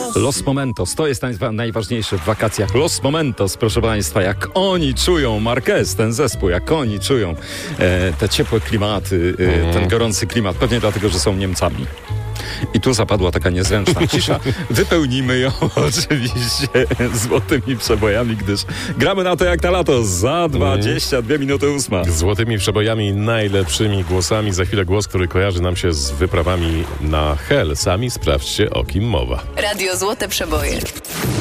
Los Momentos, to jest najważniejsze w wakacjach. Los Momentos, proszę Państwa, jak oni czują Marquez, ten zespół, jak oni czują te ciepłe klimaty, ten gorący klimat, pewnie dlatego, że są Niemcami. I tu zapadła taka niezręczna cisza. Wypełnimy ją oczywiście złotymi przebojami, gdyż gramy na to jak na lato za 22 minuty 8. Złotymi przebojami, najlepszymi głosami. Za chwilę głos, który kojarzy nam się z wyprawami na Hel. Sami sprawdźcie, o kim mowa. Radio Złote Przeboje.